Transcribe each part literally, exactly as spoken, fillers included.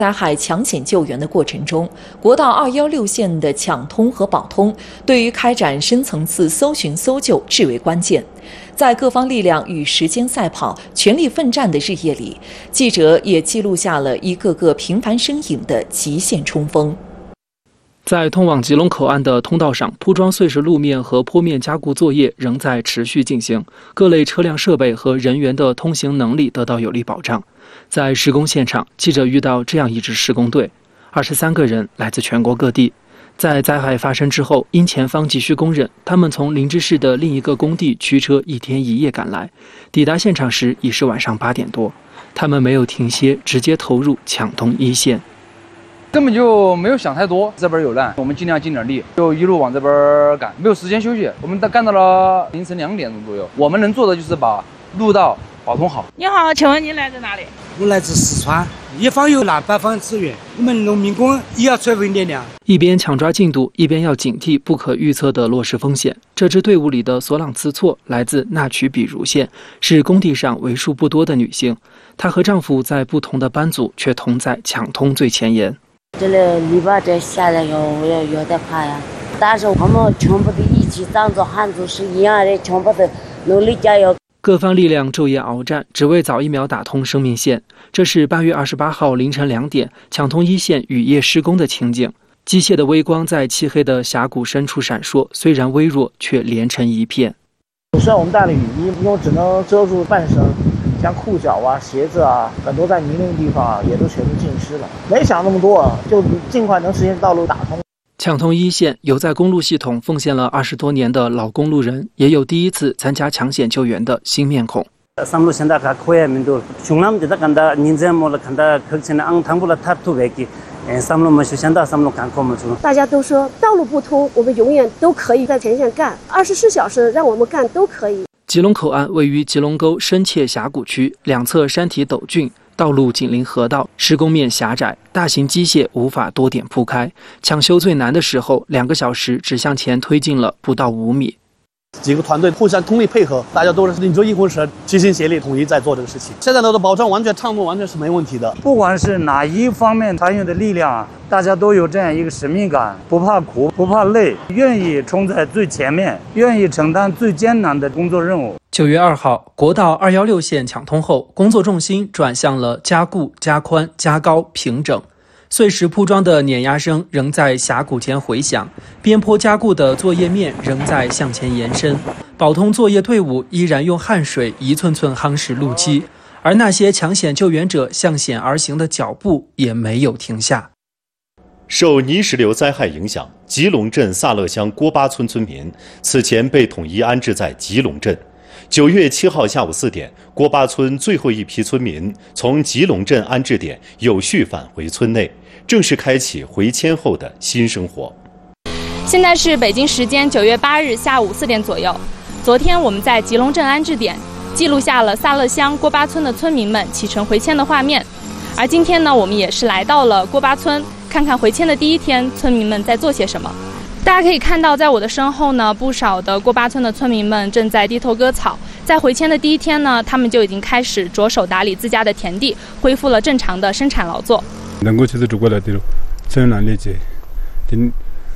灾害抢险救援的过程中，国道二一六线的抢通和保通对于开展深层次搜寻搜救至为关键。在各方力量与时间赛跑、全力奋战的日夜里，记者也记录下了一个个平凡身影的极限冲锋。 在通往吉隆口岸的通道上，铺装碎石路面和坡面加固作业仍在持续进行，各类车辆设备和人员的通行能力得到有力保障。在施工现场，记者遇到这样一支施工队，二十三个人来自全国各地。在灾害发生之后，因前方急需工人，他们从林芝市的另一个工地驱车一天一夜赶来，抵达现场时已是晚上八点多。他们没有停歇，直接投入抢通一线。 根本就没有想太多，这边有难，我们尽量尽点力，就一路往这边赶，没有时间休息。我们干到了凌晨两点钟左右，我们能做的就是把路道保通好。 你好，请问您来自哪里？ 我来自四川，一方有难，百方支援，我们农民工也要充分力量。 一边抢抓进度，一边要警惕不可预测的落实风险。这支队伍里的索朗兹措来自纳曲比如县，是工地上为数不多的女性。她和丈夫在不同的班组，却同在抢通最前沿。 这个篱笆这下来以后，我也有点怕呀。但是我们全部的一起仗着汉族是一样的，全部的努力加油。 各方力量昼夜鏖战，只为早一秒打通生命线。这是八月二十八号凌晨两点，抢通一线雨夜施工的情景。机械的微光在漆黑的峡谷深处闪烁，虽然微弱，却连成一片。 虽然我们带了雨衣，因为只能遮住半身。像裤脚啊、鞋子啊，很多在泥泞的地方啊，也都全部浸湿了。没想那么多，就尽快能实现道路打通。 抢通一线，有在公路系统奉献了二十多年的老公路人，也有第一次参加抢险救援的新面孔。 三路现在还可以面对，穷人的看到人家没了看到客气的昂汤不了他土weg，嗯，三路没修现在三路干过么做？ 大家都说道路不通，我们永远都可以在前线干，二十四小时让我们干都可以。 吉隆口岸位于吉隆沟深切峡谷区，两侧山体陡峻，道路紧邻河道，施工面狭窄，大型机械无法多点铺开。抢修最难的时候，两个小时只向前推进了不到五米。 几个团队互相通力配合，大家都是拧着一回绳，齐心协力，统一在做这个事情。现在的保障完全畅通，完全是没问题的。 不管是哪一方面参与的力量，大家都有这样一个使命感，不怕苦，不怕累，愿意冲在最前面，愿意承担最艰难的工作任务。 九月二号，国道二一六线抢通后，工作重心转向了加固、加宽、加高、平整。碎石铺装的碾压声仍在峡谷间回响，边坡加固的作业面仍在向前延伸，保通作业队伍依然用汗水一寸寸夯实路基，而那些抢险救援者向险而行的脚步也没有停下。 受泥石流灾害影响，吉隆镇萨勒乡郭巴村村民此前被统一安置在吉隆镇。九月七号下午四点，郭巴村最后一批村民从吉隆镇安置点有序返回村内，正式开启回迁后的新生活。 现在是北京时间九月八日下午四点左右。昨天我们在吉隆镇安置点记录下了萨勒乡郭巴村的村民们启程回迁的画面，而今天呢，我们也是来到了郭巴村，看看回迁的第一天村民们在做些什么。大家可以看到，在我的身后呢，不少的郭巴村的村民们正在低头割草。在回迁的第一天呢，他们就已经开始着手打理自家的田地，恢复了正常的生产劳作。 能够就是如果来的，这样理解，听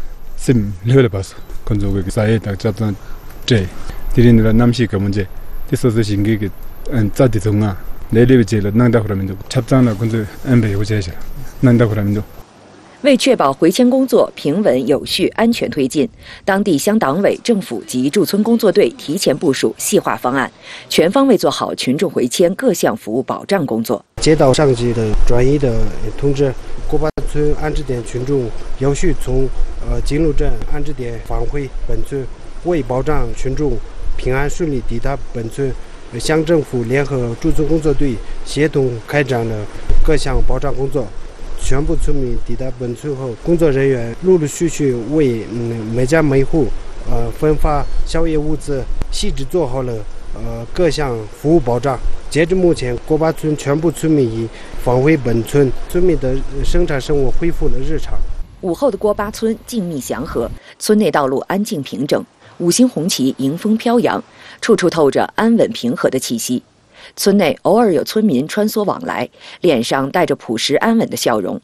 sim了吧？工作个사이에 딱 잡던 제 드리는 남시가 문제. 뒤서서 신기게 음 짜디 정아 내리비 제일 난다 그러면 잡장나 근데 엠베 오제자 난다 그러면 为确保回迁工作平稳有序、安全推进，当地乡党委、政府及驻村工作队提前部署细化方案，全方位做好群众回迁各项服务保障工作。 接到上级的专业的通知，郭巴村安置点群众有序从呃金鹿镇安置点返回本村，为保障群众平安顺利抵达本村，乡政府联合驻村工作队协同开展了各项保障工作。全部村民抵达本村后，工作人员陆陆续续为嗯每家每户呃分发宵夜物资，细致做好了呃各项服务保障。截至目前，郭巴村全部村民已返回本村，村民的生产生活恢复了日常。 午后的郭巴村静谧祥和，村内道路安静平整，五星红旗迎风飘扬，处处透着安稳平和的气息。 村内偶尔有村民穿梭往来，脸上带着朴实安稳的笑容。